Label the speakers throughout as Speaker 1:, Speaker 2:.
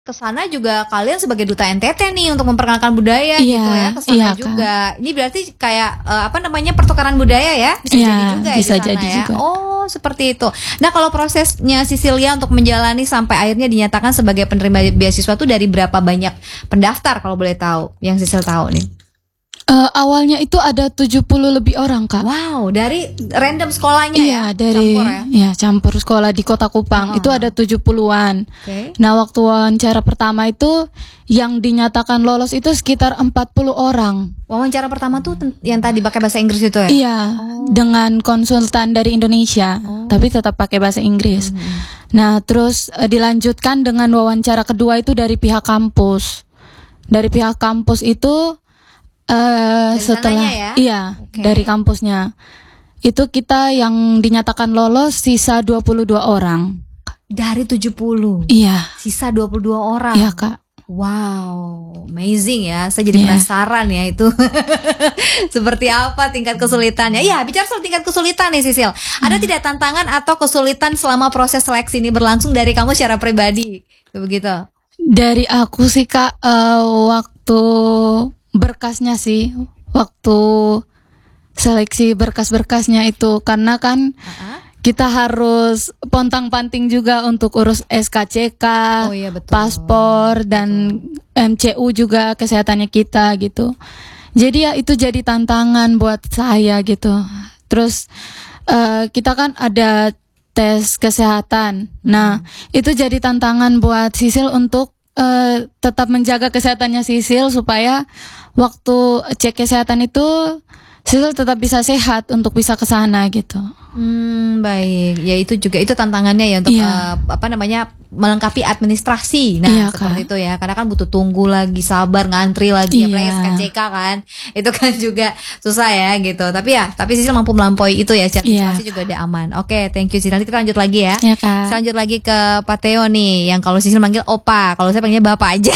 Speaker 1: ke sana juga kalian sebagai duta NTT nih untuk memperkenalkan budaya
Speaker 2: Iya,
Speaker 1: gitu ya ke sana
Speaker 2: iya,
Speaker 1: juga. Ini berarti kayak pertukaran budaya ya? Bisa
Speaker 2: Iya,
Speaker 1: jadi juga
Speaker 2: bisa
Speaker 1: di sana
Speaker 2: jadi
Speaker 1: ya.
Speaker 2: juga.
Speaker 1: Oh, seperti itu. Nah, kalau prosesnya Sisilia untuk menjalani sampai akhirnya dinyatakan sebagai penerima beasiswa tuh dari berapa banyak pendaftar kalau boleh tahu? Yang Sisil tahu nih.
Speaker 2: Awalnya itu ada 70 lebih orang, Kak.
Speaker 1: Wow, dari random sekolahnya
Speaker 2: Iya,
Speaker 1: ya?
Speaker 2: dari
Speaker 1: Campur ya?
Speaker 2: campur sekolah di Kota Kupang. Itu ada 70-an.
Speaker 1: Oke.
Speaker 2: Nah, waktu wawancara pertama itu yang dinyatakan lolos itu sekitar 40 orang.
Speaker 1: Wawancara pertama tuh yang tadi pakai bahasa Inggris itu ya?
Speaker 2: Iya, dengan konsultan dari Indonesia, tapi tetap pakai bahasa Inggris. Nah, terus dilanjutkan dengan wawancara kedua itu dari pihak kampus. Dari pihak kampus itu setelah
Speaker 1: ya? Oke.
Speaker 2: dari kampusnya. Itu kita yang dinyatakan lolos sisa 22 orang.
Speaker 1: Dari 70.
Speaker 2: Iya.
Speaker 1: Sisa 22 orang.
Speaker 2: Iya, Kak.
Speaker 1: Wow, amazing ya. Saya jadi penasaran ya itu. Seperti apa tingkat kesulitannya. Ya, bicara soal tingkat kesulitan nih Sisil. Ada tidak tantangan atau kesulitan selama proses seleksi ini berlangsung dari kamu secara pribadi? Begitu.
Speaker 2: Dari aku sih, Kak, waktu berkasnya sih. Waktu seleksi berkas-berkasnya itu. Karena kan kita harus pontang-panting juga untuk urus SKCK, paspor, dan MCU juga kesehatannya kita gitu. Jadi ya itu jadi tantangan buat saya gitu. Terus kita kan ada tes kesehatan. Nah, itu jadi tantangan buat Sisil untuk tetap menjaga kesehatannya Sisil supaya waktu cek kesehatan itu Sisil tetap bisa sehat untuk bisa ke sana gitu.
Speaker 1: Baik. Ya itu juga itu tantangannya ya untuk melengkapi administrasi. Nah, seperti itu ya. Karena kan butuh tunggu lagi, sabar, ngantri lagi apalagi SKCK kan. Itu kan juga susah ya gitu. Tapi Sisil mampu melampaui itu ya. Secara situasi juga udah aman. Oke, thank you Sisil. Nanti kita lanjut lagi ya.
Speaker 2: Iya, Kak.
Speaker 1: Lanjut lagi ke Pak Theo nih, yang kalau Sisil manggil Opa, kalau saya panggilnya Bapak aja.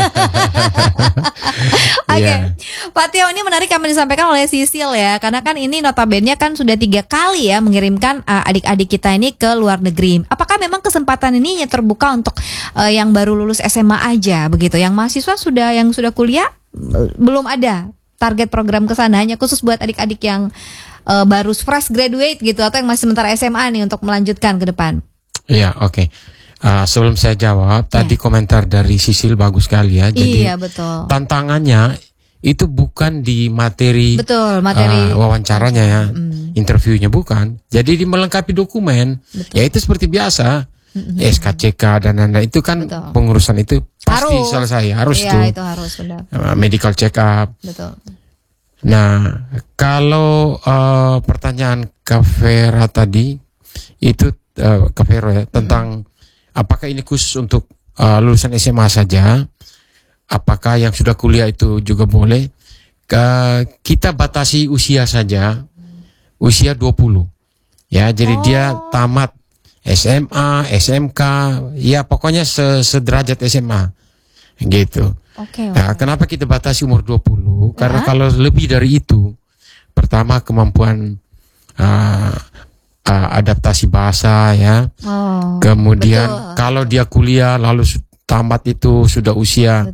Speaker 1: Oke. Pak Theo, ini menarik yang disampaikan oleh Sisil ya. Karena kan ini notabene kan sudah 3 kali ya mengirimkan adik-adik kita ini ke luar negeri. Apakah memang kesempatan ini terbuka untuk yang baru lulus SMA aja begitu? Yang mahasiswa yang sudah kuliah belum ada target program ke sana, hanya khusus buat adik-adik yang baru fresh graduate gitu atau yang masih sementara SMA nih untuk melanjutkan ke depan?
Speaker 3: Iya, oke. Sebelum saya jawab, tadi komentar dari Sisil bagus sekali ya. Jadi
Speaker 1: betul.
Speaker 3: Tantangannya itu bukan di materi, wawancaranya ya, interviewnya bukan. Jadi di melengkapi dokumen, ya itu seperti biasa, SKCK dan lain-lain itu kan pengurusan itu pasti selesai, harus tuh.
Speaker 1: Itu harus, benar.
Speaker 3: Medical check up.
Speaker 1: Betul.
Speaker 3: Nah, kalau pertanyaan Kak Vera tadi itu Kak Vera ya, tentang apakah ini khusus untuk lulusan SMA saja? Apakah yang sudah kuliah itu juga boleh? Kita batasi usia saja, usia 20. Ya, jadi dia tamat SMA, SMK, ya pokoknya sederajat SMA. Gitu. Nah, kenapa kita batasi umur 20? Karena kalau lebih dari itu, pertama kemampuan adaptasi bahasa ya. Kemudian kalau dia kuliah lalu tamat itu sudah usia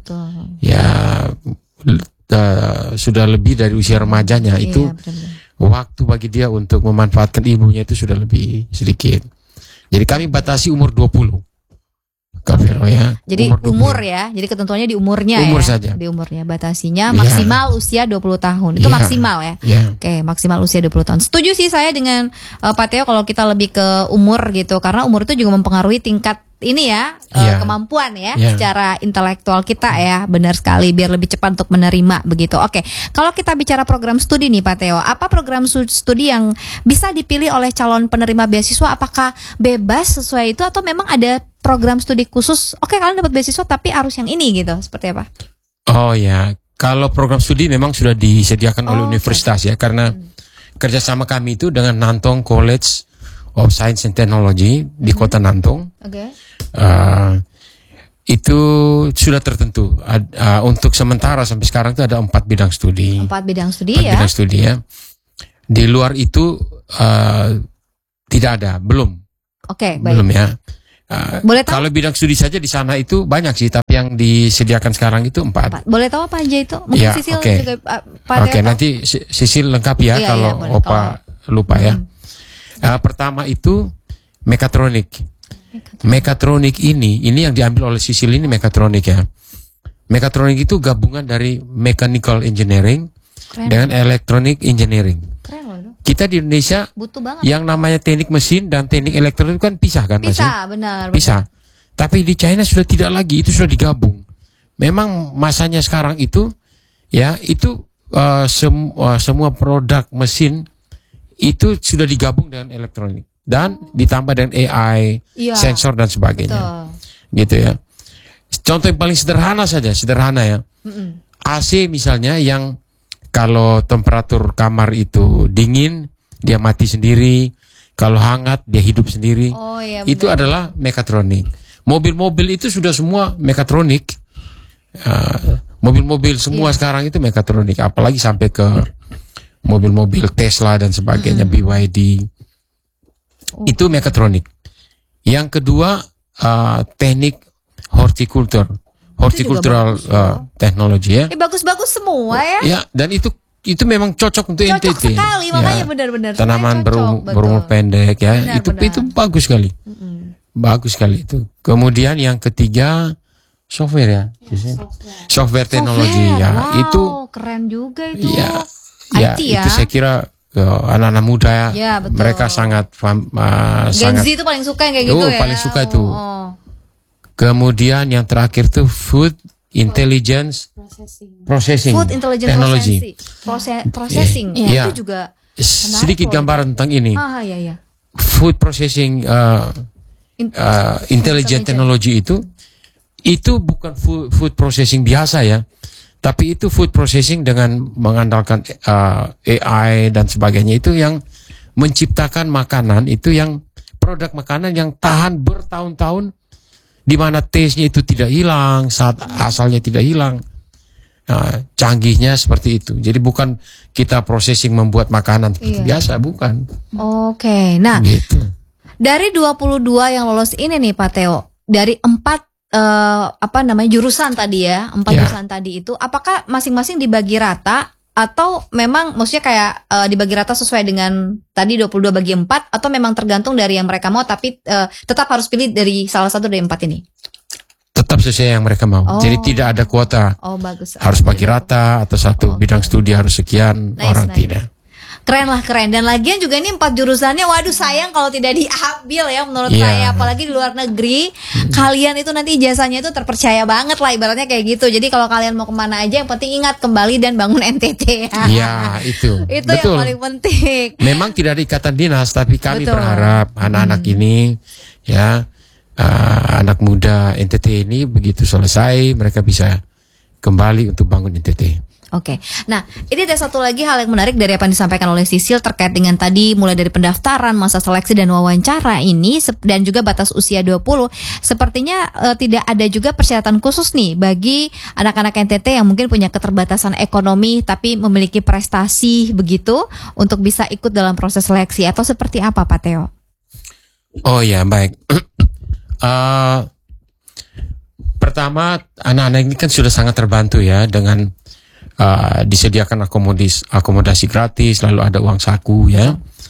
Speaker 3: sudah lebih dari usia remajanya, itu waktu bagi dia untuk memanfaatkan ilmunya itu sudah lebih sedikit. Jadi kami batasi umur 20. Ya.
Speaker 1: Jadi umur ya. Jadi ketentuannya di umurnya
Speaker 3: saja.
Speaker 1: Di umurnya batasinya maksimal usia 20 tahun. Itu maksimal ya. Oke, maksimal usia 20 tahun. Setuju sih saya dengan Pak Theo kalau kita lebih ke umur gitu, karena umur itu juga mempengaruhi tingkat ini ya, kemampuan ya secara intelektual kita ya. Benar sekali, biar lebih cepat untuk menerima begitu. Oke, kalau kita bicara program studi nih Pak Theo, apa program studi yang bisa dipilih oleh calon penerima beasiswa? Apakah bebas sesuai itu atau memang ada program studi khusus? Oke, kalian dapat beasiswa tapi harus yang ini gitu, seperti apa?
Speaker 3: Oh ya, kalau program studi memang sudah disediakan oleh universitas ya, karena kerjasama kami itu dengan Nantong College of Science and Technology di kota Nantong. Itu sudah tertentu. Untuk sementara sampai sekarang itu ada 4 bidang studi.
Speaker 1: 4 bidang studi
Speaker 3: 4 bidang studi ya. Di luar itu tidak ada, belum.
Speaker 1: Oke, baik.
Speaker 3: Belum ya.
Speaker 1: Boleh tahu?
Speaker 3: Kalau bidang studi saja di sana itu banyak sih, tapi yang disediakan sekarang itu 4.
Speaker 1: Boleh tahu apa aja itu? Mungkin
Speaker 3: Ya,
Speaker 1: Sisil
Speaker 3: oke.
Speaker 1: juga Pak
Speaker 3: Oke,
Speaker 1: Teo tahu?
Speaker 3: nanti Sisil lengkap ya
Speaker 1: Iya,
Speaker 3: kalau
Speaker 1: iya, boleh.
Speaker 3: Opa lupa ya. Pertama itu mekatronik. Mekatronik ini yang diambil oleh Sisil ini mekatronik ya. Mekatronik itu gabungan dari mechanical engineering
Speaker 1: Keren.
Speaker 3: dengan electronic engineering.
Speaker 1: Keren loh itu.
Speaker 3: Kita di Indonesia
Speaker 1: Butuh banget.
Speaker 3: yang namanya teknik mesin dan teknik elektronik kan pisah kan Mas?
Speaker 1: Bisa, benar.
Speaker 3: Pisah. Tapi di China sudah tidak lagi, itu sudah digabung. Memang masanya sekarang itu ya itu semua produk mesin itu sudah digabung dengan elektronik dan ditambah dengan AI,
Speaker 1: Iya.
Speaker 3: sensor dan sebagainya.
Speaker 1: Betul.
Speaker 3: Gitu ya. Contoh yang paling sederhana ya. AC misalnya yang kalau temperatur kamar itu dingin, dia mati sendiri. Kalau hangat, dia hidup sendiri.
Speaker 1: Oh iya,
Speaker 3: Itu
Speaker 1: benar.
Speaker 3: adalah mekatronik. Mobil-mobil itu sudah semua mekatronik. Mobil-mobil semua sekarang itu mekatronik. Apalagi sampai ke mobil-mobil Tesla dan sebagainya, BYD. Itu mekatronik. Yang kedua, teknik horticultural
Speaker 1: bagus loh.
Speaker 3: teknologi ya.
Speaker 1: Bagus-bagus semua ya.
Speaker 3: Ya, dan itu memang cocok untuk
Speaker 1: Cocok
Speaker 3: NTT.
Speaker 1: sekali, makanya benar-benar.
Speaker 3: Tanaman
Speaker 1: Semuanya cocok,
Speaker 3: berumur
Speaker 1: betul.
Speaker 3: pendek ya.
Speaker 1: Benar, benar.
Speaker 3: Itu bagus sekali. Bagus sekali itu. Kemudian yang ketiga software ya. Software teknologi ya.
Speaker 1: Wow,
Speaker 3: Itu
Speaker 1: keren juga itu.
Speaker 3: ya
Speaker 1: IT ya.
Speaker 3: itu saya kira anak-anak muda ya.
Speaker 1: Ya, betul.
Speaker 3: Mereka sangat
Speaker 1: Gen Z itu paling suka yang kayak gitu ya.
Speaker 3: paling suka itu.
Speaker 1: Oh.
Speaker 3: Kemudian yang terakhir tuh food intelligence processing
Speaker 1: Food intelligence
Speaker 3: technology.
Speaker 1: processing.
Speaker 3: Iya.
Speaker 1: Itu juga
Speaker 3: Sedikit gambaran tentang ini.
Speaker 1: iya.
Speaker 3: Food processing intelligent technology itu bukan food processing biasa ya, tapi itu food processing dengan mengandalkan AI dan sebagainya, itu yang menciptakan makanan, itu yang produk makanan yang tahan bertahun-tahun, di mana taste-nya itu tidak hilang, saat asalnya tidak hilang. Nah, canggihnya seperti itu. Jadi bukan kita processing membuat makanan biasa, bukan.
Speaker 1: Oke. Nah,
Speaker 3: Gitu.
Speaker 1: dari 22 yang lolos ini nih Pak Teo, dari 4 jurusan tadi ya, 4
Speaker 3: Ya.
Speaker 1: jurusan tadi itu, apakah masing-masing dibagi rata atau memang maksudnya kayak dibagi rata sesuai dengan tadi 22 bagi 4, atau memang tergantung dari yang mereka mau tapi tetap harus pilih dari salah satu dari 4 ini?
Speaker 3: Tetap sesuai yang mereka mau.
Speaker 1: Oh.
Speaker 3: Jadi tidak ada kuota.
Speaker 1: Oh, bagus.
Speaker 3: Harus bagi rata atau satu bidang studi harus sekian,
Speaker 1: Nice,
Speaker 3: orang
Speaker 1: nice.
Speaker 3: tidak.
Speaker 1: Keren lah, keren. Dan lagian juga ini 4 jurusannya, waduh sayang kalau tidak diambil ya menurut
Speaker 3: Iya.
Speaker 1: saya. Apalagi di luar negeri, kalian itu nanti ijazahnya itu terpercaya banget lah, ibaratnya kayak gitu. Jadi kalau kalian mau kemana aja, yang penting ingat kembali dan bangun NTT ya.
Speaker 3: Iya, itu.
Speaker 1: Itu
Speaker 3: Betul.
Speaker 1: yang paling penting.
Speaker 3: Memang tidak ada ikatan dinas, tapi kami
Speaker 1: Betul.
Speaker 3: berharap anak-anak ini ya, anak muda NTT ini begitu selesai mereka bisa kembali untuk bangun NTT.
Speaker 1: Oke, nah ini ada satu lagi hal yang menarik dari apa yang disampaikan oleh Sisil terkait dengan tadi mulai dari pendaftaran, masa seleksi dan wawancara ini dan juga batas usia 20. Sepertinya tidak ada juga persyaratan khusus nih bagi anak-anak NTT yang mungkin punya keterbatasan ekonomi tapi memiliki prestasi begitu untuk bisa ikut dalam proses seleksi, atau seperti apa Pak Teo?
Speaker 3: Oh ya, baik. Pertama, anak-anak ini kan sudah sangat terbantu ya dengan disediakan akomodasi gratis, lalu ada uang saku ya.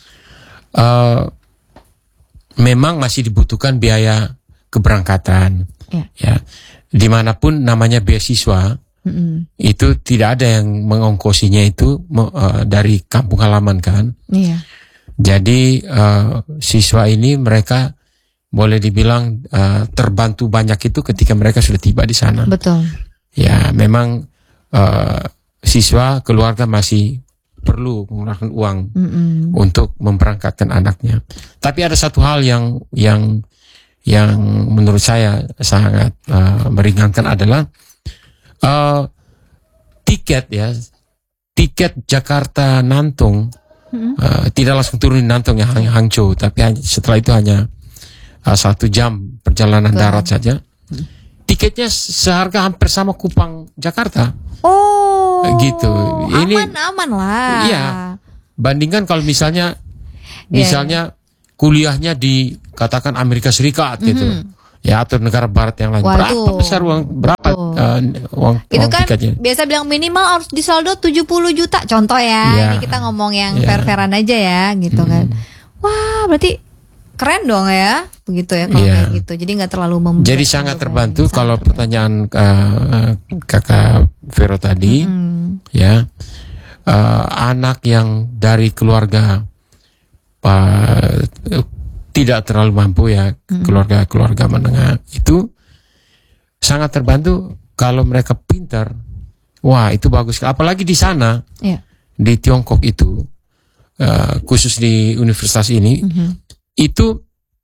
Speaker 3: Memang masih dibutuhkan biaya keberangkatan ya. Dimanapun namanya beasiswa, itu tidak ada yang mengongkosinya itu dari kampung halaman kan.
Speaker 1: Iya.
Speaker 3: Jadi siswa ini mereka boleh dibilang terbantu banyak itu ketika mereka sudah tiba di sana.
Speaker 1: Betul.
Speaker 3: Ya, memang siswa keluarga masih perlu mengeluarkan uang untuk memberangkatkan anaknya. Tapi ada satu hal yang menurut saya sangat meringankan adalah tiket Jakarta Nantung tidak langsung turun di Nantung ya, Hangzhou, tapi setelah itu hanya 1 jam perjalanan darat saja. Tiketnya seharga hampir sama Kupang Jakarta.
Speaker 1: Oh,
Speaker 3: gitu. Ini
Speaker 1: aman lah.
Speaker 3: Iya. Bandingkan kalau misalnya kuliahnya di katakan Amerika Serikat gitu. Ya, atau negara barat yang lain. Berapa besar berapa uang
Speaker 1: itu kan
Speaker 3: tiketnya?
Speaker 1: biasa bilang minimal harus disaldo 70 juta contoh ya. Ini kita ngomong yang fair-fairan aja ya gitu kan. Wah, berarti keren dong ya, begitu ya kalau kayak gitu. Jadi nggak terlalu memberat.
Speaker 3: Jadi sangat terbantu kalau pertanyaan Kakak Vero tadi, ya, anak yang dari keluarga tidak terlalu mampu ya, keluarga menengah itu sangat terbantu kalau mereka pintar. Wah, itu bagus. Apalagi di sana, di Tiongkok itu, khusus di universitas ini. Itu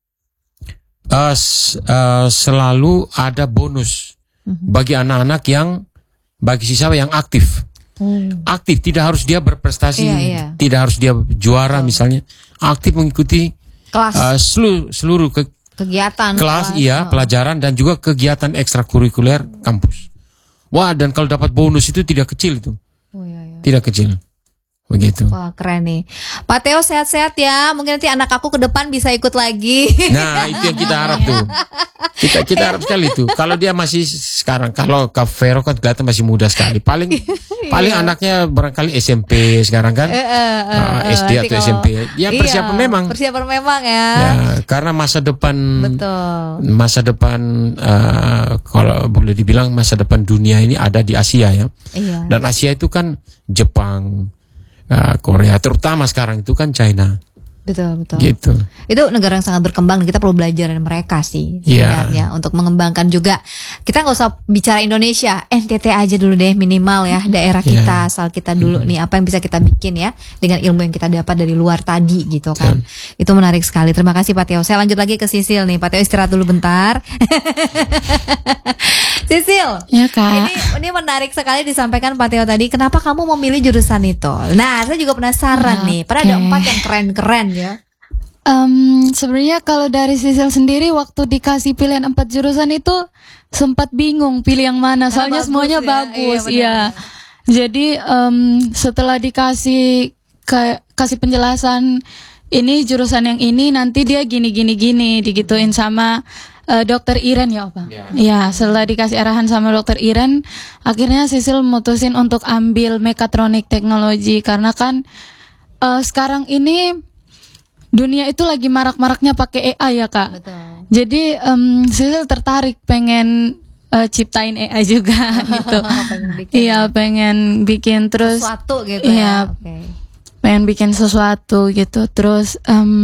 Speaker 3: selalu ada bonus bagi anak-anak yang bagi siswa yang aktif. Aktif, tidak harus dia berprestasi, tidak harus dia juara misalnya. Aktif mengikuti seluruh
Speaker 1: kegiatan
Speaker 3: kelas, pelajaran dan juga kegiatan ekstrakurikuler kampus. Wah, dan kalau dapat bonus itu tidak kecil itu. Tidak kecil. Begitu.
Speaker 1: Wah, keren nih. Pak Theo sehat-sehat ya. Mungkin nanti anak aku ke depan bisa ikut lagi.
Speaker 3: Nah, itu yang kita harap tuh. Kita harap sekali tuh. Kalau dia masih sekarang, kalau Kak Vero kan kelihatan masih muda sekali. Paling anaknya barangkali SMP sekarang kan. SD atau SMP. Ya persiapan memang.
Speaker 1: Persiapan memang ya.
Speaker 3: Ya, karena masa depan.
Speaker 1: Betul.
Speaker 3: Masa depan kalau boleh dibilang masa depan dunia ini ada di Asia ya. Dan Asia itu kan Jepang, Korea, terutama sekarang itu kan China.
Speaker 1: Betul.
Speaker 3: Gitu.
Speaker 1: Itu negara yang sangat berkembang dan kita perlu belajar dari mereka sih sebenarnya untuk mengembangkan juga. Kita nggak usah bicara Indonesia, NTT aja dulu deh minimal ya, daerah kita, asal kita dulu nih apa yang bisa kita bikin ya dengan ilmu yang kita dapat dari luar tadi gitu kan. Itu menarik sekali. Terima kasih Pak Theo. Saya lanjut lagi ke Sisil nih. Pak Theo istirahat dulu bentar. Sisil,
Speaker 2: ya Kak.
Speaker 1: Ini menarik sekali disampaikan Pak Theo tadi. Kenapa kamu memilih jurusan itu? Nah, saya juga penasaran nih. Padahal ada 4 yang keren-keren ya.
Speaker 2: Sebenarnya kalau dari Sisil sendiri waktu dikasih pilihan 4 jurusan itu sempat bingung pilih yang mana. Soalnya semuanya bagus. Iya. Jadi setelah dikasih kasih penjelasan ini jurusan yang ini nanti dia gini digituin sama Dokter Iren ya Opa. Ya, setelah dikasih arahan sama Dokter Iren, akhirnya Sisil mutusin untuk ambil mekatronik teknologi karena kan sekarang ini dunia itu lagi marak-maraknya pakai AI ya Kak.
Speaker 1: Betul.
Speaker 2: Jadi Sisil tertarik pengen ciptain AI juga gitu. Iya, pengen bikin terus
Speaker 1: sesuatu gitu
Speaker 2: ya. Pengen bikin sesuatu gitu. Terus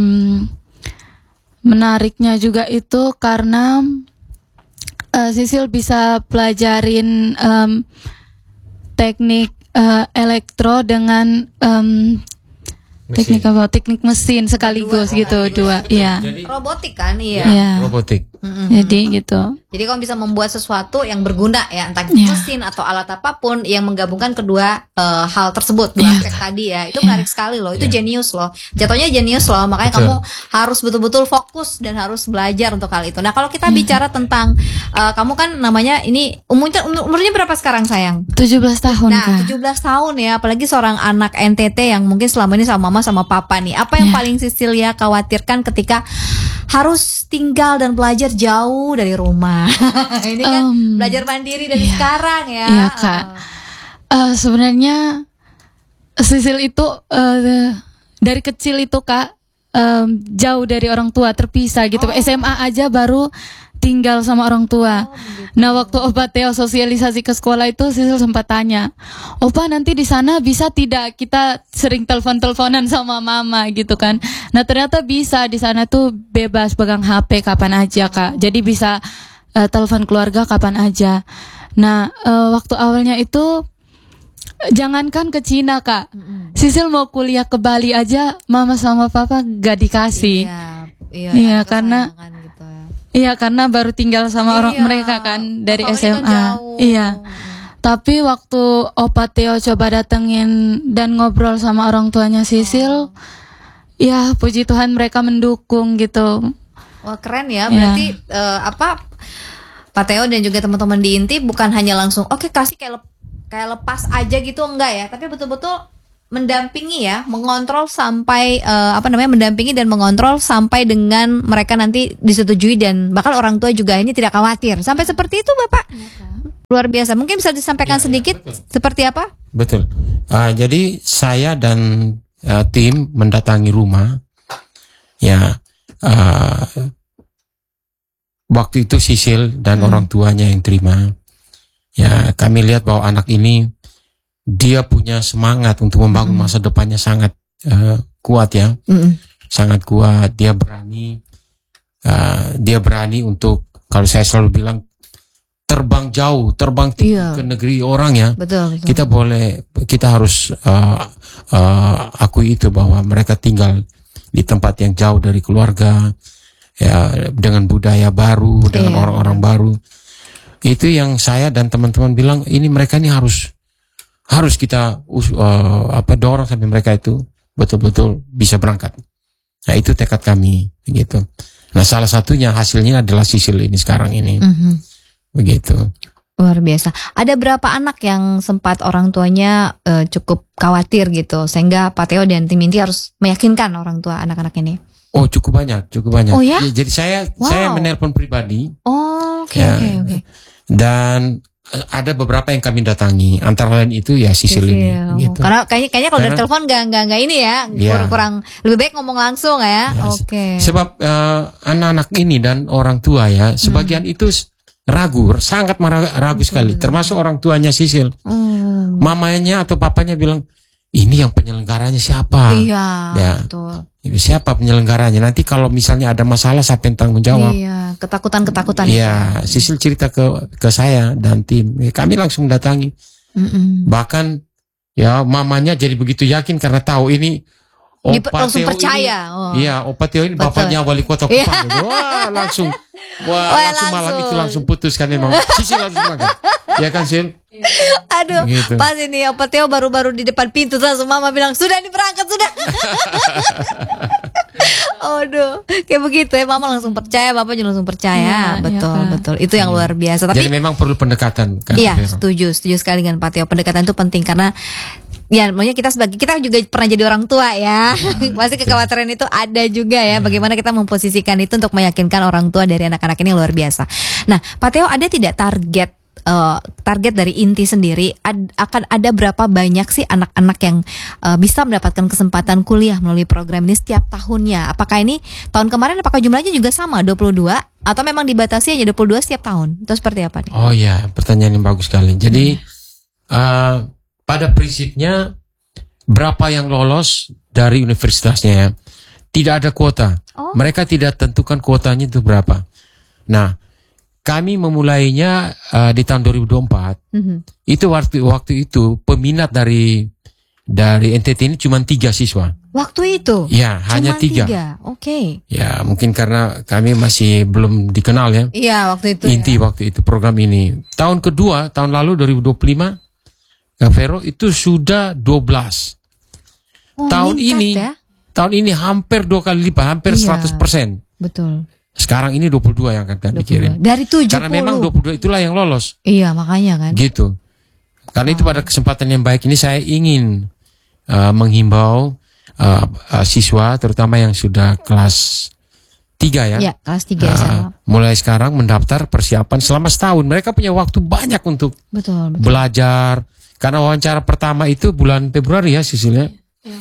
Speaker 2: menariknya juga itu karena Sisil bisa pelajarin teknik elektro dengan teknik mesin sekaligus gitu dua. Iya.
Speaker 1: Robotik kan
Speaker 3: Robotik.
Speaker 2: Jadi gitu.
Speaker 1: Jadi kamu bisa membuat sesuatu yang berguna ya, entah mesin atau alat apapun yang menggabungkan kedua hal tersebut, dua aspek tadi ya. Itu menarik sekali loh. Itu jenius loh. Jatuhnya jenius loh. Makanya kamu harus betul-betul fokus dan harus belajar untuk hal itu. Nah, kalau kita bicara tentang kamu kan namanya ini umurnya berapa sekarang sayang?
Speaker 2: 17 tahun.
Speaker 1: Nah, 17 tahun ya, apalagi seorang anak NTT yang mungkin selama ini sama mama sama papa nih. Apa yang paling Sisilia khawatirkan ketika harus tinggal dan belajar jauh dari rumah? Ini kan belajar mandiri dari sekarang ya.
Speaker 2: Iya Kak. Sebenarnya Sisil itu dari kecil itu Kak jauh dari orang tua, terpisah gitu. SMA aja baru tinggal sama orang tua. Nah, waktu Opa Theo sosialisasi ke sekolah itu Sisil sempat tanya, Opa nanti di sana bisa tidak kita sering telepon-teleponan sama mama gitu kan. Nah, ternyata bisa, di sana tuh bebas pegang HP kapan aja Kak. Jadi bisa telepon keluarga kapan aja. Nah, waktu awalnya itu jangankan ke Cina Kak, Sisil mau kuliah ke Bali aja mama sama papa gak dikasih. Iya karena gitu ya. Iya karena baru tinggal sama orang mereka kan dari SMA.
Speaker 1: Kan
Speaker 2: iya. Tapi waktu Opa Theo coba datengin dan ngobrol sama orang tuanya Sisil, ya puji Tuhan mereka mendukung gitu.
Speaker 1: Wah, keren ya. Berarti Pak Theo dan juga teman-teman di Inti bukan hanya langsung kasih kayak lepas aja gitu, enggak ya, tapi betul-betul mendampingi ya, mengontrol sampai mendampingi dan mengontrol sampai dengan mereka nanti disetujui dan bahkan orang tua juga ini tidak khawatir. Sampai seperti itu Bapak. Luar biasa. Mungkin bisa disampaikan sedikit seperti apa?
Speaker 3: Betul. Jadi saya dan tim mendatangi rumah. Ya, waktu itu Sisil dan orang tuanya yang terima. Ya, kami lihat bahwa anak ini dia punya semangat untuk membangun masa depannya sangat kuat ya, sangat kuat. Dia berani untuk, kalau saya selalu bilang, terbang jauh, terbang tinggi ke negeri orang ya.
Speaker 1: Betul.
Speaker 3: Kita harus akui itu bahwa mereka tinggal di tempat yang jauh dari keluarga, ya, dengan budaya baru, dengan orang-orang baru. Itu yang saya dan teman-teman bilang, ini mereka ini harus kita dorong sampai mereka itu betul-betul bisa berangkat. Nah, itu tekad kami gitu. Nah, salah satunya hasilnya adalah Sisil ini sekarang ini. Begitu.
Speaker 1: Luar biasa. Ada berapa anak yang sempat orang tuanya cukup khawatir gitu sehingga Pak Theo dan tim inti harus meyakinkan orang tua anak-anak ini?
Speaker 3: Oh, cukup banyak. Oh ya? Jadi saya menelpon pribadi.
Speaker 1: Oh, oke.
Speaker 3: Dan ada beberapa yang kami datangi, antara lain itu ya Sisil ini. Gitu.
Speaker 1: Karena kayaknya kalau dari telepon nggak ini ya, kurang lebih baik ngomong langsung ya. Oke.
Speaker 3: Sebab anak-anak ini dan orang tua ya, sebagian itu ragu, sangat ragu sekali. Termasuk orang tuanya Sisil. Mamanya atau papanya bilang, ini yang penyelenggaranya siapa?
Speaker 1: Iya,
Speaker 3: ya. Betul. Siapa penyelenggaranya? Nanti kalau misalnya ada masalah siapa yang tanggung jawab?
Speaker 1: Iya, ketakutan.
Speaker 3: Iya, Sisil cerita ke saya dan tim. Kami langsung datangi. Bahkan ya mamanya jadi begitu yakin karena tahu ini
Speaker 1: langsung percaya.
Speaker 3: Iya, Opa Theo ini bapaknya wali kota Kupang. Wah, langsung malam itu langsung putuskan memang. Sisil langsung makan. Ya kan, Sil?
Speaker 1: Aduh, gitu. Pas ini Opa Theo baru di depan pintu langsung mama bilang, "Sudah ini berangkat sudah." Aduh, kayak begitu ya, mama langsung percaya, bapak juga langsung percaya. Betul. Itu yang luar biasa. Tapi
Speaker 3: jadi memang perlu pendekatan kan?
Speaker 1: Iya, setuju sekali dengan Pak Theo. Pendekatan itu penting karena ya, makanya kita juga pernah jadi orang tua ya. Pasti kekhawatiran itu ada juga ya. Bagaimana kita memposisikan itu untuk meyakinkan orang tua dari anak-anak ini luar biasa. Nah, Pak Theo, ada tidak target dari inti sendiri? Akan ada berapa banyak sih anak-anak yang bisa mendapatkan kesempatan kuliah melalui program ini setiap tahunnya? Apakah ini tahun kemarin apakah jumlahnya juga sama 22 atau memang dibatasi hanya 22 setiap tahun? Itu seperti apa nih?
Speaker 3: Oh ya, pertanyaan yang bagus sekali. Jadi pada prinsipnya berapa yang lolos dari universitasnya ya. Tidak ada kuota. Mereka tidak tentukan kuotanya itu berapa. Nah, kami memulainya di tahun 2024. Itu waktu itu peminat dari NTT ini cuma 3 siswa.
Speaker 1: Waktu itu?
Speaker 3: Ya, hanya 3.
Speaker 1: Oke.
Speaker 3: Ya, mungkin karena kami masih belum dikenal ya.
Speaker 1: Iya, waktu itu.
Speaker 3: Inti waktu itu program ini. Tahun kedua, tahun lalu 2025, Kak Vero itu sudah 12. Tahun ini hampir 2 kali lipat, hampir 100%.
Speaker 1: Betul.
Speaker 3: Sekarang ini 22 yang akan dikirim.
Speaker 1: Dari 70.
Speaker 3: Karena memang 22 itulah yang lolos.
Speaker 1: Iya, makanya kan.
Speaker 3: Gitu. Karena itu pada kesempatan yang baik ini saya ingin menghimbau siswa terutama yang sudah kelas 3 ya.
Speaker 1: Iya, kelas 3 SMA.
Speaker 3: Mulai sekarang mendaftar persiapan selama setahun. Mereka punya waktu banyak untuk belajar. Karena wawancara pertama itu bulan Februari ya, Sisilnya.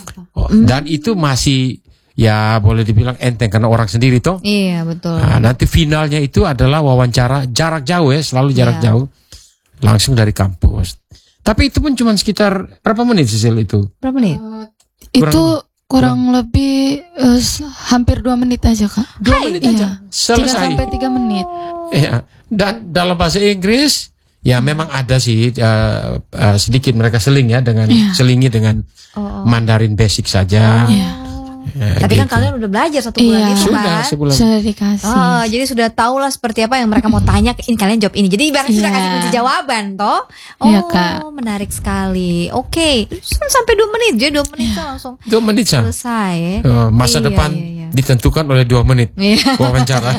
Speaker 3: Dan itu masih ya boleh dibilang enteng karena orang sendiri toh.
Speaker 1: Iya, betul.
Speaker 3: Nah, nanti finalnya itu adalah wawancara jarak jauh ya, selalu jarak jauh. Langsung dari kampus. Tapi itu pun cuma sekitar berapa menit Sisil itu?
Speaker 1: Berapa menit?
Speaker 2: Itu kurang lebih hampir 2 menit aja, Kak.
Speaker 3: 2 menit aja. Selesai.
Speaker 2: 3 sampai 3 menit.
Speaker 3: Iya. Dan dalam bahasa Inggris ya memang ada sih sedikit mereka selingi dengan Mandarin basic saja.
Speaker 2: Ya,
Speaker 1: tapi
Speaker 3: gitu.
Speaker 1: kan kalian udah belajar 1 bulan itu kan?
Speaker 3: Sebulan.
Speaker 2: Sudah dikasih.
Speaker 1: Jadi sudah tahu lah seperti apa yang mereka mau tanya. Ini kalian jawab ini. Jadi ibaratnya sudah kasih kunci jawaban toh.
Speaker 2: Iya, Kak.
Speaker 1: Menarik sekali. Oke. Sampai 2 menit. Jadi 2 menit langsung
Speaker 3: 2 menit
Speaker 1: selesai.
Speaker 3: Masa depan ditentukan oleh 2 menit wawancara.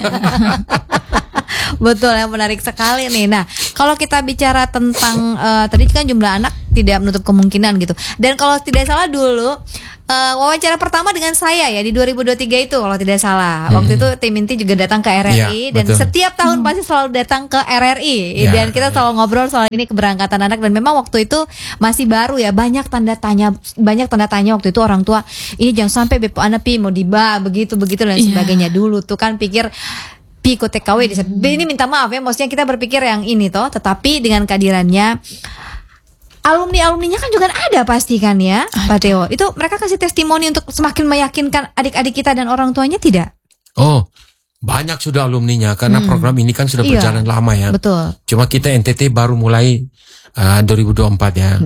Speaker 1: Betul, yang menarik sekali nih. Nah, kalau kita bicara tentang tadi kan jumlah anak tidak menutup kemungkinan gitu. Dan kalau tidak salah dulu wawancara pertama dengan saya ya di 2023 itu kalau tidak salah. Waktu itu tim inti juga datang ke RRI dan setiap tahun pasti selalu datang ke RRI dan kita selalu ngobrol soal ini keberangkatan anak, dan memang waktu itu masih baru ya, banyak tanda tanya waktu itu orang tua, ini jangan sampai Beppo anak pi mau diba begitu dan sebagainya. Dulu tuh kan pikir ikut TKW ini minta maaf ya, maksudnya kita berpikir yang ini toh, tetapi dengan kehadirannya alumninya kan juga ada pasti kan ya Pak Theo, itu mereka kasih testimoni untuk semakin meyakinkan adik-adik kita dan orang tuanya tidak?
Speaker 3: Oh, banyak sudah alumninya karena program ini kan sudah berjalan lama ya.
Speaker 1: Betul.
Speaker 3: Cuma kita NTT baru mulai 2024 ya.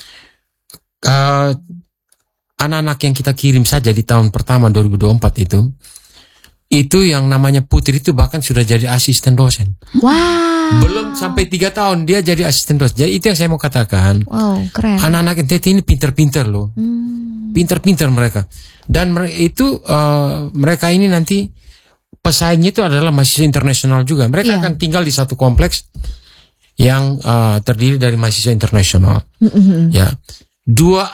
Speaker 3: Anak-anak yang kita kirim saja di tahun pertama 2024 itu yang namanya Putri itu bahkan sudah jadi asisten dosen.
Speaker 1: Wow.
Speaker 3: Belum sampai 3 tahun dia jadi asisten dosen. Jadi itu yang saya mau katakan.
Speaker 1: Wow, keren.
Speaker 3: Anak-anak NTT ini pinter-pinter loh. Pinter-pinter mereka. Dan mereka ini nanti pesaingnya itu adalah mahasiswa internasional juga. Mereka akan tinggal di satu kompleks yang terdiri dari mahasiswa internasional. Ya. Dua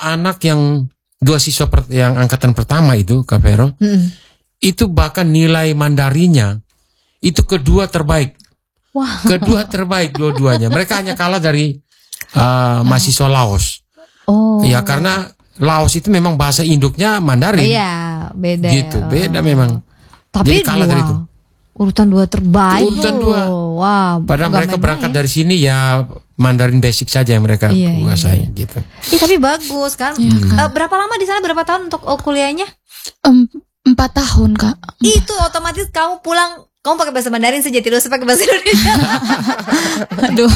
Speaker 3: siswa yang angkatan pertama itu, Kak Vero, itu bahkan nilai Mandarinnya itu kedua terbaik.
Speaker 1: Wow.
Speaker 3: Kedua terbaik dua-duanya. Mereka hanya kalah dari mahasiswa Laos.
Speaker 1: Oh.
Speaker 3: Ya karena Laos itu memang bahasa induknya Mandarin.
Speaker 1: Iya, beda.
Speaker 3: Gitu, beda memang.
Speaker 1: Tapi
Speaker 3: jadi kalah dari itu.
Speaker 1: Urutan 2 terbaik.
Speaker 3: Urutan 2.
Speaker 1: Wow.
Speaker 3: Padahal mereka berangkat dari sini ya Mandarin basic saja yang mereka kuasai gitu.
Speaker 1: Tapi bagus kan. Berapa lama di sana? Berapa tahun untuk kuliahnya?
Speaker 2: 4 tahun Kak.
Speaker 1: Itu otomatis kamu pulang, kamu pakai bahasa Mandarin saja, tidak usah pakai bahasa Indonesia.
Speaker 2: Aduh.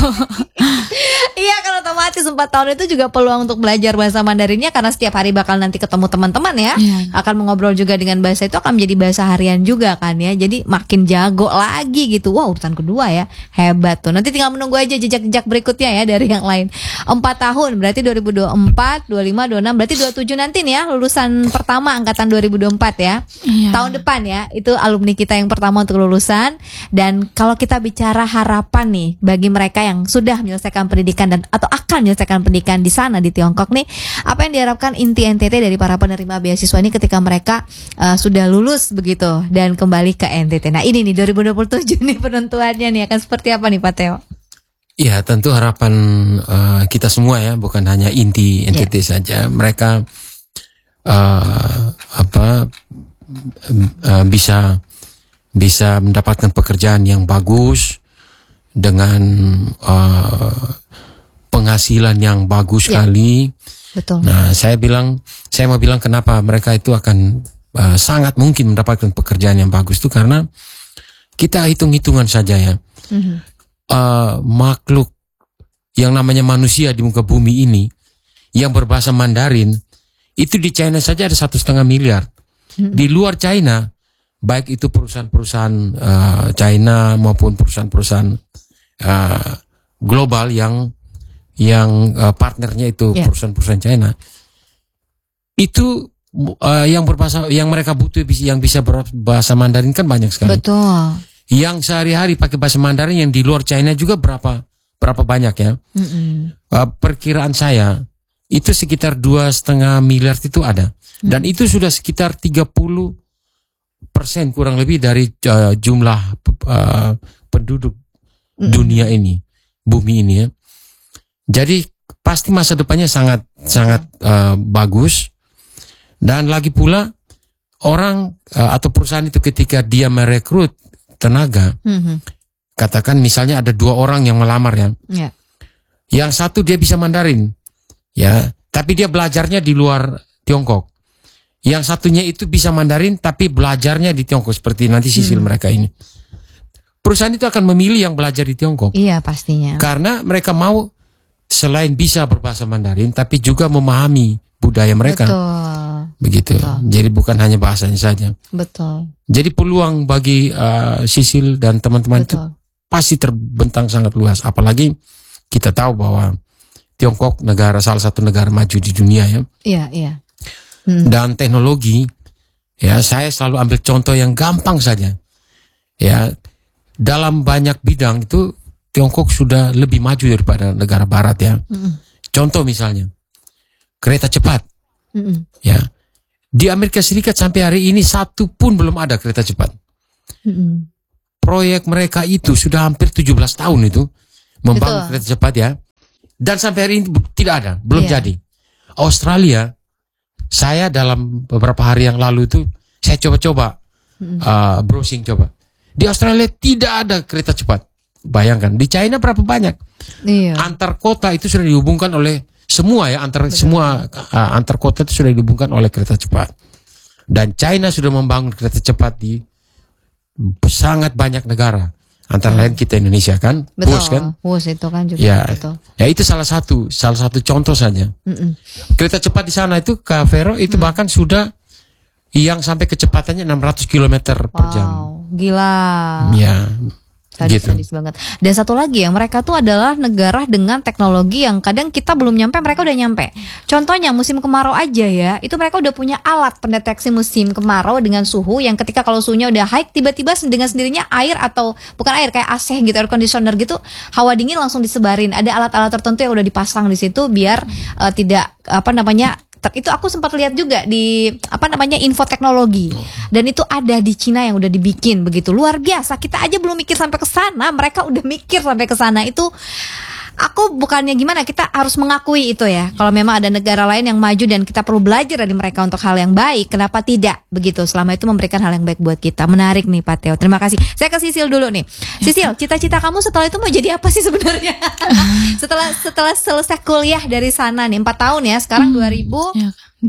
Speaker 1: Iya kan, otomatis 4 tahun itu juga peluang untuk belajar bahasa Mandarinnya, karena setiap hari bakal nanti ketemu teman-teman ya. Akan mengobrol juga dengan bahasa itu, akan menjadi bahasa harian juga kan ya. Jadi makin jago lagi gitu. Wah, urutan kedua ya. Hebat tuh. Nanti tinggal menunggu aja jejak-jejak berikutnya ya dari yang lain. 4 tahun berarti 2024, 25, 26, berarti 27 nanti nih ya lulusan pertama angkatan 2024 ya. Tahun depan ya. Itu alumni kita yang pertama untuk lulusan. Dan kalau kita bicara harapan nih bagi mereka yang sudah menyelesaikan pendidikan dan atau akan menyelesaikan pendidikan di sana di Tiongkok nih, apa yang diharapkan inti NTT dari para penerima beasiswa ini ketika mereka sudah lulus begitu dan kembali ke NTT? Nah ini nih 2027 nih penentuannya nih akan seperti apa nih Pak Theo?
Speaker 3: Ya tentu harapan kita semua ya, bukan hanya inti NTT saja. Mereka bisa mendapatkan pekerjaan yang bagus dengan penghasilan yang bagus sekali.
Speaker 1: Betul.
Speaker 3: Nah, saya mau bilang kenapa mereka itu akan sangat mungkin mendapatkan pekerjaan yang bagus itu karena kita hitung-hitungan saja ya. Makhluk yang namanya manusia di muka bumi ini yang berbahasa Mandarin itu di China saja ada 1,5 miliar. Di luar China, baik itu perusahaan-perusahaan China maupun perusahaan-perusahaan global yang partnernya itu perusahaan-perusahaan China, itu yang mereka butuh yang bisa berbahasa Mandarin kan banyak sekali.
Speaker 1: Betul.
Speaker 3: Yang sehari-hari pakai bahasa Mandarin yang di luar China juga berapa banyak ya. Perkiraan saya itu sekitar 2,5 miliar itu ada, dan itu sudah sekitar 30% kurang lebih dari jumlah penduduk dunia ini, bumi ini ya. Jadi pasti masa depannya sangat bagus. Dan lagi pula orang atau perusahaan itu ketika dia merekrut tenaga, katakan misalnya ada 2 orang yang melamar ya. Yang satu dia bisa Mandarin ya, tapi dia belajarnya di luar Tiongkok. Yang satunya itu bisa Mandarin tapi belajarnya di Tiongkok, seperti nanti Sisil mereka ini. Perusahaan itu akan memilih yang belajar di Tiongkok.
Speaker 1: Iya pastinya.
Speaker 3: Karena mereka mau selain bisa berbahasa Mandarin tapi juga memahami budaya mereka.
Speaker 1: Betul.
Speaker 3: Begitu. Betul. Jadi bukan hanya bahasanya saja. Betul. Jadi peluang bagi Sisil dan teman-teman itu pasti terbentang sangat luas. Apalagi kita tahu bahwa Tiongkok salah satu negara maju di dunia ya. Iya. Dan teknologi ya, saya selalu ambil contoh yang gampang saja. Ya, dalam banyak bidang itu Tiongkok sudah lebih maju daripada negara barat ya. Contoh misalnya kereta cepat. Ya. Di Amerika Serikat sampai hari ini satu pun belum ada kereta cepat. Proyek mereka itu sudah hampir 17 tahun itu membangun kereta cepat ya. Dan sampai hari ini tidak ada, belum jadi. Australia, saya dalam beberapa hari yang lalu itu saya coba-coba browsing coba. Di Australia tidak ada kereta cepat. Bayangkan di China berapa banyak. Antar kota itu sudah dihubungkan oleh semua ya, antar kota itu sudah dihubungkan oleh kereta cepat. Dan China sudah membangun kereta cepat di sangat banyak negara. Antara lain kita Indonesia kan,
Speaker 1: Betul,
Speaker 3: kan?
Speaker 1: WUS itu kan juga.
Speaker 3: Ya,
Speaker 1: betul.
Speaker 3: Ya itu salah satu contoh saja. Kereta cepat di sana itu Kak Vero itu bahkan sudah yang sampai kecepatannya 600 km per jam.
Speaker 1: Gila.
Speaker 3: Ya.
Speaker 1: Sadis banget. Dan satu lagi ya, mereka tuh adalah negara dengan teknologi yang kadang kita belum nyampe, mereka udah nyampe. Contohnya musim kemarau aja ya, itu mereka udah punya alat pendeteksi musim kemarau dengan suhu yang ketika kalau suhunya udah high, tiba-tiba dengan sendirinya air atau bukan air kayak AC gitu, air conditioner gitu, hawa dingin langsung disebarin. Ada alat-alat tertentu yang udah dipasang di situ biar tidak itu aku sempat lihat juga di info teknologi, dan itu ada di Cina yang udah dibikin begitu luar biasa. Kita aja belum mikir sampai ke sana, mereka udah mikir sampai ke sana. Itu aku bukannya gimana, kita harus mengakui itu ya. Kalau memang ada negara lain yang maju dan kita perlu belajar dari mereka untuk hal yang baik, kenapa tidak begitu? Selama itu memberikan hal yang baik buat kita. Menarik nih Pak Theo, terima kasih. Saya ke Sisil dulu nih. Sisil, cita-cita kamu setelah itu mau jadi apa sih sebenarnya? setelah selesai kuliah dari sana nih 4 tahun ya, sekarang 2026,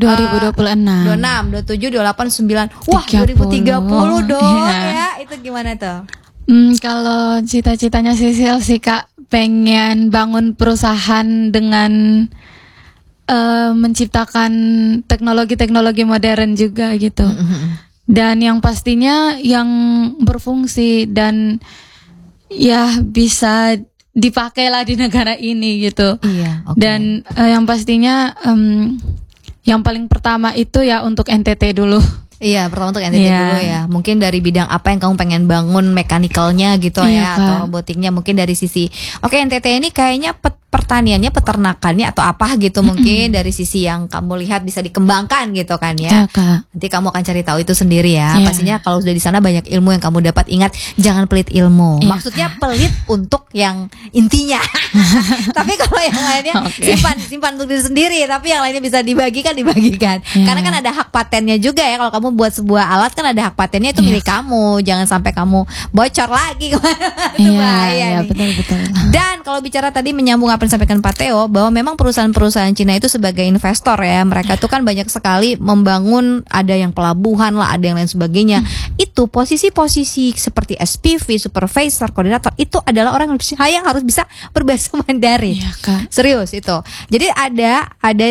Speaker 1: 27, 28, 29. Wah, 2030 dong ya. Itu gimana tuh?
Speaker 2: Kalau cita-citanya Sisil sih Kak, pengen bangun perusahaan dengan menciptakan teknologi-teknologi modern juga gitu. Dan yang pastinya yang berfungsi dan ya bisa dipakai lah di negara ini gitu.
Speaker 1: Iya, okay.
Speaker 2: Dan yang pastinya yang paling pertama itu ya untuk NTT dulu.
Speaker 1: Iya, pertama untuk NTT dulu ya. Mungkin dari bidang apa yang kamu pengen bangun, mekanikalnya gitu ya, atau robotiknya, mungkin dari sisi NTT ini kayaknya pertaniannya, peternakannya atau apa gitu, mungkin dari sisi yang kamu lihat bisa dikembangkan gitu kan ya. Nanti kamu akan cari tahu itu sendiri ya. Pastinya kalau sudah di sana banyak ilmu yang kamu dapat. Ingat, jangan pelit ilmu. Maksudnya pelit untuk yang intinya. Tapi kalau yang lainnya simpan untuk diri sendiri, tapi yang lainnya bisa dibagikan. Karena kan ada hak patennya juga ya. Kalau kamu buat sebuah alat kan ada hak patennya, itu milik kamu. Jangan sampai kamu bocor lagi kemana-mana. Itu bahaya nih.
Speaker 2: Betul.
Speaker 1: Dan kalau bicara tadi menyambung apa yang disampaikan Pak Theo, bahwa memang perusahaan-perusahaan Cina itu sebagai investor ya, mereka tuh kan banyak sekali membangun, ada yang pelabuhan lah, ada yang lain sebagainya. Itu posisi-posisi seperti SPV, supervisor, koordinator, itu adalah orang yang harus bisa berbahasa Mandarin. Serius itu. Jadi ada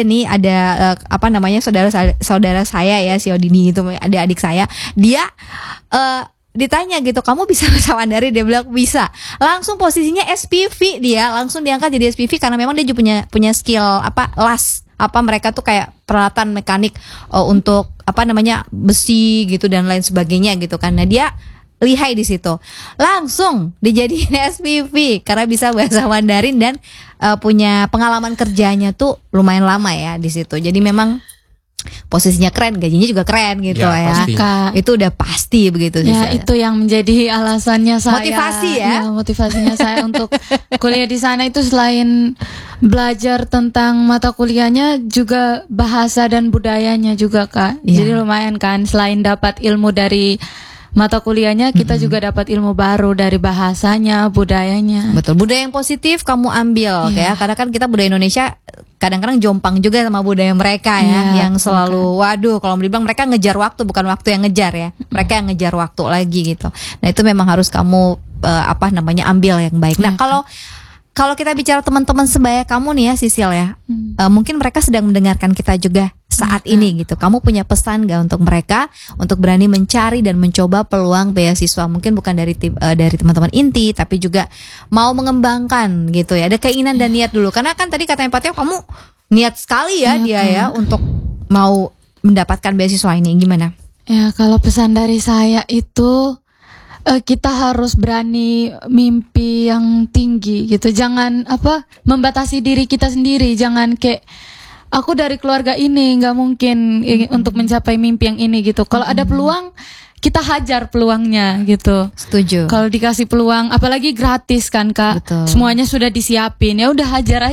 Speaker 1: saudara saya ya, si Odini itu, ada adik saya, dia ditanya gitu, kamu bisa bahasa Mandarin? Dia bilang bisa. Langsung posisinya SPV, dia langsung diangkat jadi SPV karena memang dia juga punya skill mereka tuh kayak peralatan mekanik untuk besi gitu dan lain sebagainya gitu kan. Nah, dia lihai di situ. Langsung dijadiin SPV karena bisa bahasa Mandarin dan punya pengalaman kerjanya tuh lumayan lama ya di situ. Jadi memang posisinya keren, gajinya juga keren gitu ya. Itu udah pasti begitu sih.
Speaker 2: Ya, itu yang menjadi alasannya saya.
Speaker 1: Motivasi ya.
Speaker 2: Motivasinya saya untuk kuliah di sana itu selain belajar tentang mata kuliahnya juga bahasa dan budayanya juga Kak. Jadi lumayan kan, selain dapat ilmu dari mata kuliahnya, kita juga dapat ilmu baru dari bahasanya, budayanya.
Speaker 1: Betul, budaya yang positif kamu ambil ya. Karena kan kita budaya Indonesia kadang-kadang jompang juga sama budaya mereka ya, yang selalu kalau dibilang mereka ngejar waktu, bukan waktu yang ngejar ya. Mereka yang ngejar waktu lagi gitu. Nah, itu memang harus kamu ambil yang baik. Nah, kalau kita bicara teman-teman sebaya kamu nih ya Sisil ya, mungkin mereka sedang mendengarkan kita juga saat ini gitu. Kamu punya pesan gak untuk mereka untuk berani mencari dan mencoba peluang beasiswa? Mungkin bukan dari teman-teman inti, tapi juga mau mengembangkan gitu ya. Ada keinginan dan niat dulu. Karena kan tadi katanya Pak Theo, kamu niat sekali ya untuk mau mendapatkan beasiswa ini. Gimana?
Speaker 2: Ya, kalau pesan dari saya itu kita harus berani mimpi yang tinggi gitu. Jangan membatasi diri kita sendiri. Jangan kayak aku dari keluarga ini nggak mungkin untuk mencapai mimpi yang ini gitu. Kalau ada peluang kita hajar peluangnya gitu.
Speaker 1: Setuju.
Speaker 2: Kalau dikasih peluang, apalagi gratis kan Kak.
Speaker 1: Betul.
Speaker 2: Semuanya sudah disiapin. Ya udah hajar